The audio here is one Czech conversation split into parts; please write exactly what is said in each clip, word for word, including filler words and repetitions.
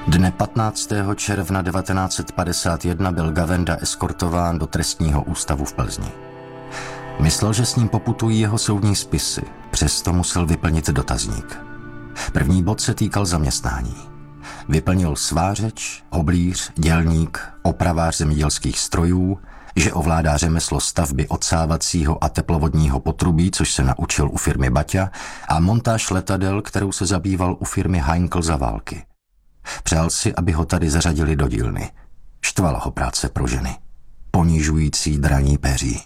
Dne patnáctého června devatenáct set padesát jedna byl Gavenda eskortován do trestního ústavu v Plzni. Myslel, že s ním poputují jeho soudní spisy, přesto musel vyplnit dotazník. První bod se týkal zaměstnání. Vyplnil svářeč, hoblíř, dělník, opravář zemědělských strojů, že ovládá řemeslo stavby odsávacího a teplovodního potrubí, což se naučil u firmy Baťa, a montáž letadel, kterou se zabýval u firmy Heinkel za války. Přál si, aby ho tady zařadili do dílny. Štvala ho práce pro ženy. Ponižující draní peří.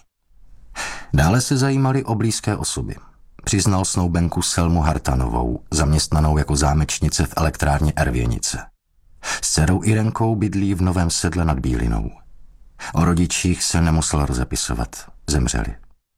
Dále se zajímali o blízké osoby. Přiznal snoubenku Selmu Hartanovou, zaměstnanou jako zámečnice v elektrárně Ervěnice. S dcerou Irenkou bydlí v Novém Sedle nad Bílinou. O rodičích se nemusel rozepisovat. Zemřeli.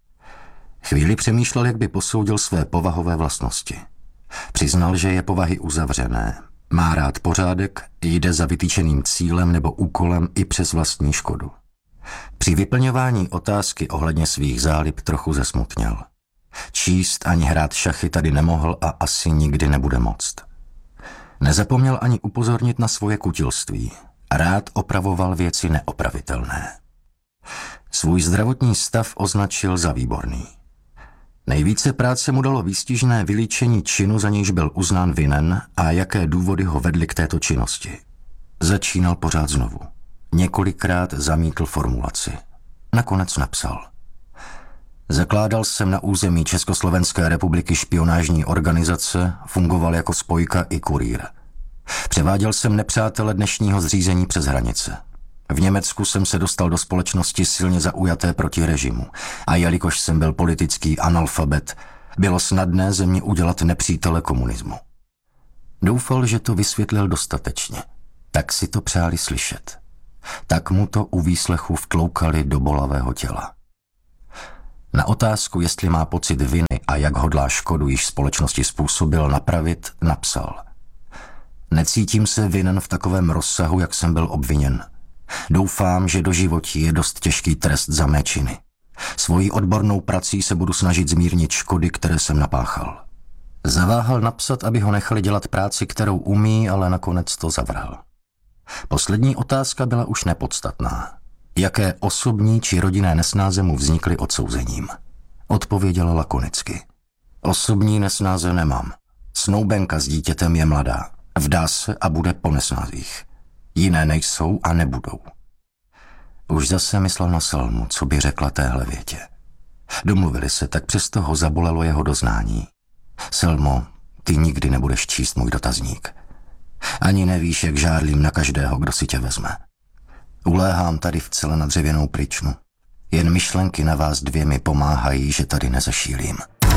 Chvíli přemýšlel, jak by posoudil své povahové vlastnosti. Přiznal, že je povahy uzavřené. Má rád pořádek, jde za vytýčeným cílem nebo úkolem i přes vlastní škodu. Při vyplňování otázky ohledně svých zálib trochu zesmutněl. Číst ani hrát šachy tady nemohl a asi nikdy nebude moct. Nezapomněl ani upozornit na svoje kutilství. Rád opravoval věci neopravitelné. Svůj zdravotní stav označil za výborný. Nejvíce práce mu dalo výstižné vylíčení činu, za nějž byl uznán vinen a jaké důvody ho vedly k této činnosti. Začínal pořád znovu. Několikrát zamítl formulaci. Nakonec napsal. Zakládal jsem na území Československé republiky špionážní organizace, fungoval jako spojka i kurýr. Převáděl jsem nepřátele dnešního zřízení přes hranice. V Německu jsem se dostal do společnosti silně zaujaté proti režimu a jelikož jsem byl politický analfabet, bylo snadné ze mě udělat nepřítele komunismu. Doufal, že to vysvětlil dostatečně. Tak si to přáli slyšet. Tak mu to u výslechu vtloukali do bolavého těla. Na otázku, jestli má pocit viny a jak hodlá škodu, již společnosti způsobil, napravit, napsal. Necítím se vinen v takovém rozsahu, jak jsem byl obviněn. Doufám, že doživotí je dost těžký trest za mé činy. Svojí odbornou prací se budu snažit zmírnit škody, které jsem napáchal. Zaváhal napsat, aby ho nechali dělat práci, kterou umí, ale nakonec to zavrhl. Poslední otázka byla už nepodstatná. Jaké osobní či rodinné nesnáze mu vznikly odsouzením? Odpověděl lakonicky. Osobní nesnáze nemám. Snoubenka s dítětem je mladá. Vdá se a bude po nesnázích. Jiné nejsou a nebudou. Už zase myslel na Selmu, co by řekla téhle větě. Domluvili se, tak přesto ho zabolelo jeho doznání. Selmo, ty nikdy nebudeš číst můj dotazník. Ani nevíš, jak žárlím na každého, kdo si tě vezme. Uléhám tady v cele na dřevěnou pryčnu. Jen myšlenky na vás dvě mi pomáhají, že tady nezašílím.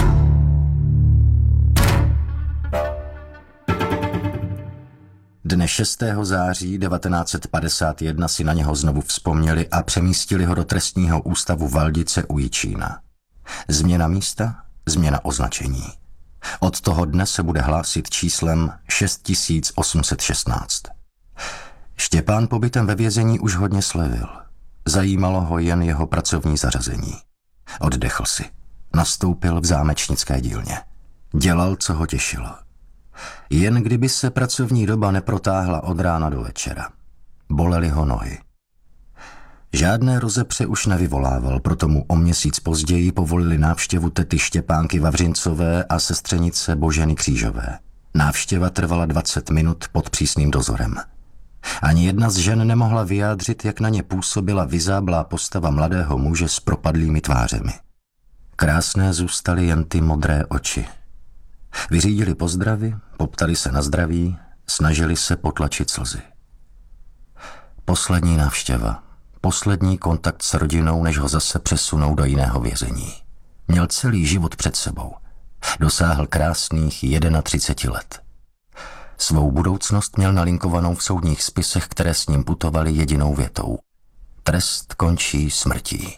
Dne šestého září devatenáct set padesát jedna si na něho znovu vzpomněli a přemístili ho do trestního ústavu Valdice u Jičína. Změna místa, změna označení. Od toho dne se bude hlásit číslem šest tisíc osm set šestnáct. Štěpán pobytem ve vězení už hodně slevil. Zajímalo ho jen jeho pracovní zařazení. Oddechl si. Nastoupil v zámečnické dílně. Dělal, co ho těšilo. Jen kdyby se pracovní doba neprotáhla od rána do večera. Bolely ho nohy. Žádné rozepře už nevyvolával, proto mu o měsíc později povolili návštěvu tety Štěpánky Vavřincové a sestřenice Boženy Křížové. Návštěva trvala dvacet minut pod přísným dozorem. Ani jedna z žen nemohla vyjádřit, jak na ně působila vyzáblá postava mladého muže s propadlými tvářemi. Krásné zůstaly jen ty modré oči. Vyřídili pozdravy, poptali se na zdraví, snažili se potlačit slzy. Poslední návštěva, poslední kontakt s rodinou, než ho zase přesunou do jiného vězení. Měl celý život před sebou. Dosáhl krásných třiceti jedna let. Svou budoucnost měl nalinkovanou v soudních spisech, které s ním putovaly jedinou větou. Trest končí smrtí.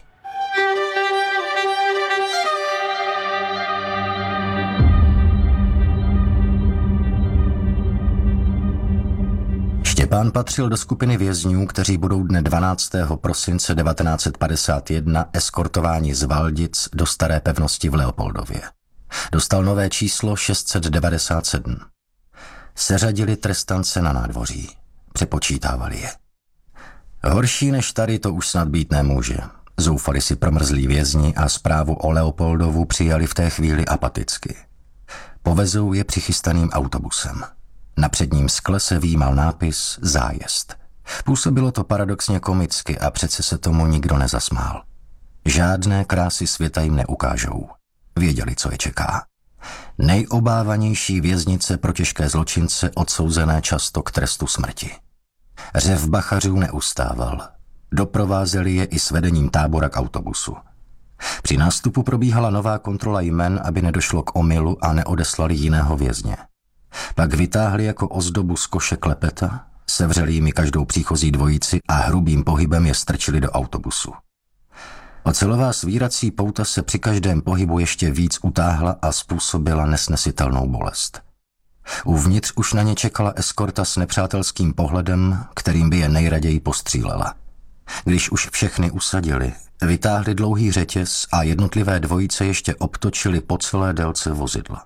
Štěpán patřil do skupiny vězňů, kteří budou dne dvanáctého prosince devatenáct set padesát jedna eskortováni z Valdic do staré pevnosti v Leopoldově. Dostal nové číslo šest set devadesát sedm. Seřadili trestance na nádvoří. Přepočítávali je. Horší než tady to už snad být nemůže. Zoufali si promrzlí vězni a zprávu o Leopoldovu přijali v té chvíli apaticky. Povezou je přichystaným autobusem. Na předním skle se výjímal nápis Zájezd. Působilo to paradoxně komicky a přece se tomu nikdo nezasmál. Žádné krásy světa jim neukážou. Věděli, co je čeká. Nejobávanější věznice pro těžké zločince odsouzené často k trestu smrti. Řev bachařů neustával. Doprovázeli je i s vedením tábora k autobusu. Při nástupu probíhala nová kontrola jmen, aby nedošlo k omylu a neodeslali jiného vězně. Pak vytáhli jako ozdobu z koše klepeta, sevřeli jimi každou příchozí dvojici a hrubým pohybem je strčili do autobusu. Ocelová svírací pouta se při každém pohybu ještě víc utáhla a způsobila nesnesitelnou bolest. Uvnitř už na ně čekala eskorta s nepřátelským pohledem, kterým by je nejraději postřílela. Když už všechny usadili, vytáhli dlouhý řetěz a jednotlivé dvojice ještě obtočili po celé délce vozidla.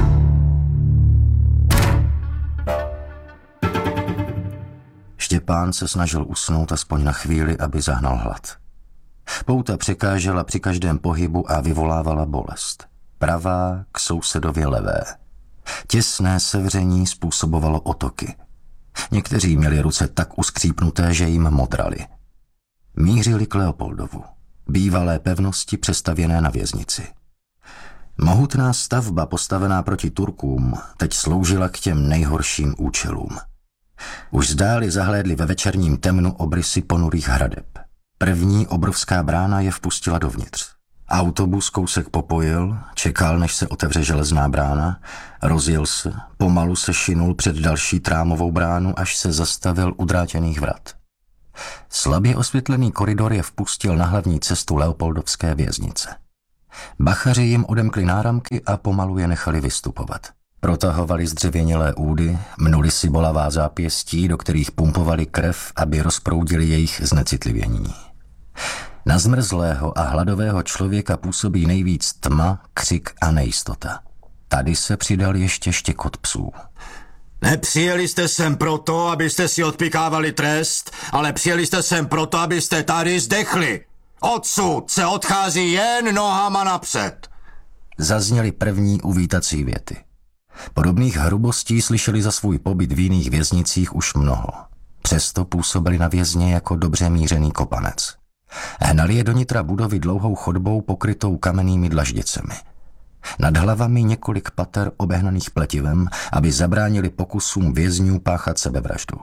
Štěpán se snažil usnout aspoň na chvíli, aby zahnal hlad. Pouta překážela při každém pohybu a vyvolávala bolest. Pravá k sousedově levé. Těsné sevření způsobovalo otoky. Někteří měli ruce tak uskřípnuté, že jim modrali. Mířili k Leopoldovu, bývalé pevnosti přestavěné na věznici. Mohutná stavba postavená proti Turkům teď sloužila k těm nejhorším účelům. Už zdáli zahlédli ve večerním temnu obrysy ponurých hradeb. První obrovská brána je vpustila dovnitř. Autobus kousek popojil, čekal, než se otevře železná brána, rozjel se, pomalu se šinul před další trámovou bránu, až se zastavil u drátěných vrat. Slabě osvětlený koridor je vpustil na hlavní cestu Leopoldovské věznice. Bachaři jim odemkli náramky a pomalu je nechali vystupovat. Protahovali zdřevěnělé údy, mnuli si bolavá zápěstí, do kterých pumpovali krev, aby rozproudili jejich znecitlivění. Na zmrzlého a hladového člověka působí nejvíc tma, křik a nejistota. Tady se přidal ještě štěkot psů. Nepřijeli jste sem proto, abyste si odpikávali trest, ale přijeli jste sem proto, abyste tady zdechli. Odsud se odchází jen nohama napřed. Zazněly první uvítací věty. Podobných hrubostí slyšeli za svůj pobyt v jiných věznicích už mnoho. Přesto působili na vězně jako dobře mířený kopanec. Hnali je do nitra budovy dlouhou chodbou pokrytou kamennými dlaždicemi. Nad hlavami několik pater obehnaných pletivem, aby zabránili pokusům vězňů páchat sebevraždu.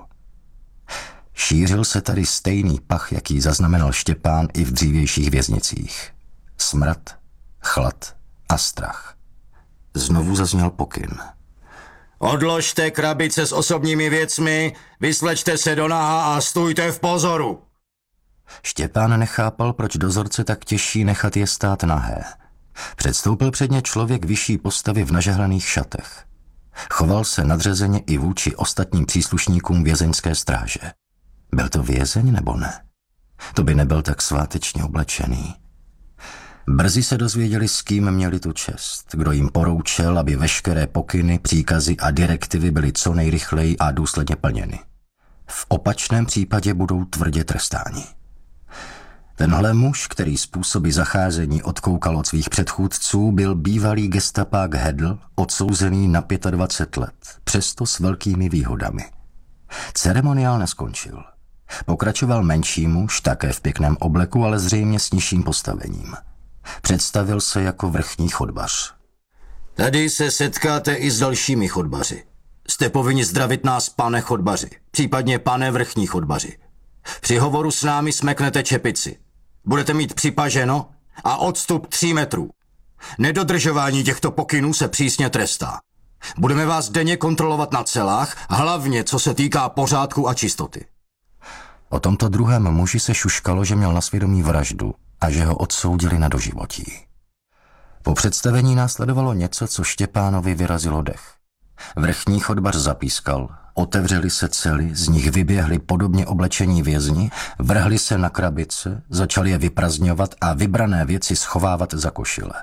Šířil se tady stejný pach, jaký zaznamenal Štěpán i v dřívějších věznicích. Smrad, chlad a strach. Znovu zazněl pokyn. Odložte krabice s osobními věcmi, vyslečte se do naha a stůjte v pozoru. Štěpán nechápal, proč dozorce tak těší nechat je stát nahé. Předstoupil před ně člověk vyšší postavy v nažehlených šatech. Choval se nadřazeně i vůči ostatním příslušníkům vězeňské stráže. Byl to vězeň nebo ne? To by nebyl tak svátečně oblečený. Brzy se dozvěděli, s kým měli tu čest, kdo jim poroučel, aby veškeré pokyny, příkazy a direktivy byly co nejrychleji a důsledně plněny. V opačném případě budou tvrdě trestáni. Tenhle muž, který způsoby zacházení odkoukal od svých předchůdců, byl bývalý gestapák Hedl, odsouzený na dvacet pět let, přesto s velkými výhodami. Ceremoniál neskončil. Pokračoval menší muž, také v pěkném obleku, ale zřejmě s nižším postavením. Představil se jako vrchní chodbař. Tady se setkáte i s dalšími chodbaři. Jste povinni zdravit nás, pane chodbaři, případně pane vrchní chodbaři. Při hovoru s námi smeknete čepici. Budete mít připaženo a odstup tří metrů. Nedodržování těchto pokynů se přísně trestá. Budeme vás denně kontrolovat na celách, hlavně co se týká pořádku a čistoty. O tomto druhém muži se šuškalo, že měl na svědomí vraždu a že ho odsoudili na doživotí. Po představení následovalo něco, co Štěpánovi vyrazilo dech. Vrchní chodbař zapískal, otevřeli se cely, z nich vyběhli podobně oblečení vězni, vrhli se na krabice, začali je vyprazňovat a vybrané věci schovávat za košile.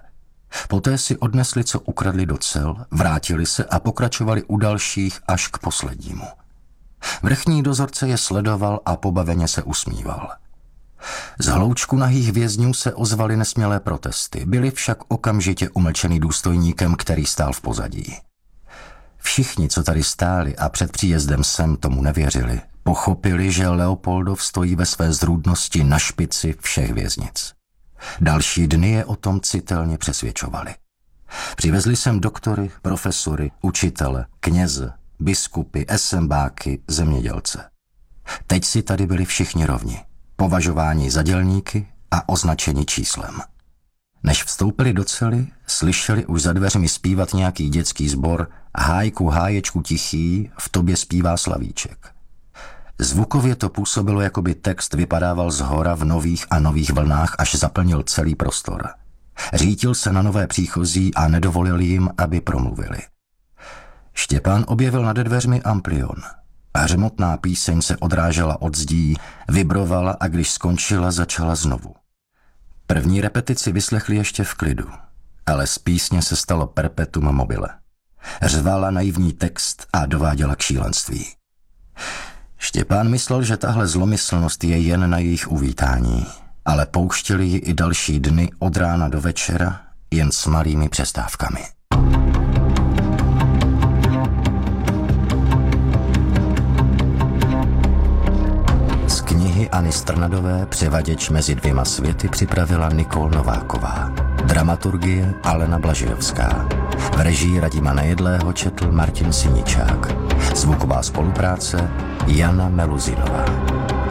Poté si odnesli, co ukradli do cel, vrátili se a pokračovali u dalších až k poslednímu. Vrchní dozorce je sledoval a pobaveně se usmíval. Z hloučku nahých vězňů se ozvaly nesmělé protesty, byly však okamžitě umlčeny důstojníkem, který stál v pozadí. Všichni, co tady stáli a před příjezdem sem tomu nevěřili, pochopili, že Leopoldov stojí ve své zrůdnosti na špici všech věznic. Další dny je o tom citelně přesvědčovali. Přivezli sem doktory, profesory, učitele, kněze, biskupy, esembáky, zemědělce. Teď si tady byli všichni rovni, považováni za dělníky a označeni číslem. Než vstoupili do cely, slyšeli už za dveřmi zpívat nějaký dětský sbor Hájku, háječku tichý, v tobě zpívá Slavíček. Zvukově to působilo, jako by text vypadával z hora v nových a nových vlnách, až zaplnil celý prostor. Řítil se na nové příchozí a nedovolil jim, aby promluvili. Štěpán objevil nade dveřmi amplion. Hřmotná píseň se odrážela od zdí, vibrovala a když skončila, začala znovu. První repetici vyslechli ještě v klidu, ale z písně se stalo perpetuum mobile. Řvala naivní text a dováděla k šílenství. Štěpán myslel, že tahle zlomyslnost je jen na jejich uvítání, ale pouštěli ji i další dny od rána do večera, jen s malými přestávkami. Z knihy Anny Strnadové Převaděč mezi dvěma světy připravila Nikol Nováková. Dramaturgie Alena Blažejovská. V režii Radima Nejedlého četl Martin Siničák. Zvuková spolupráce Jana Meluzinová.